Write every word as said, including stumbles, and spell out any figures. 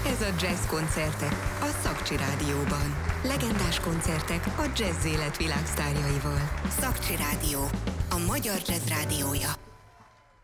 Ez a Jazz koncertek a Szakcsi Rádióban. Legendás koncertek a jazz élet világsztárjaival. Szakcsi Rádió, a magyar jazz rádiója.